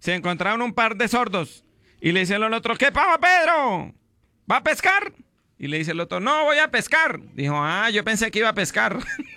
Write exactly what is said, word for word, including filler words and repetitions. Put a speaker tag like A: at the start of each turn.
A: se encontraron un par de sordos y le dice el otro, ¿qué pasa, Pedro? ¿Va a pescar? Y le dice el otro, no, voy a pescar. Dijo, ah, yo pensé que iba a pescar.